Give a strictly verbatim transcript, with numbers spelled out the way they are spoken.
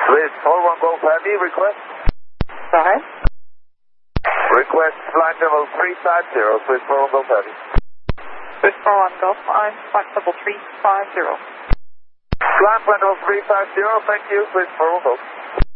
Swiss four one Golf Heavy, request. Go ahead. Request flight level three five zero, Swiss four one Golf Heavy. Swiss four one Golf, I'm flight level three five zero. Flight level three five zero, thank you, Swiss four one Golf.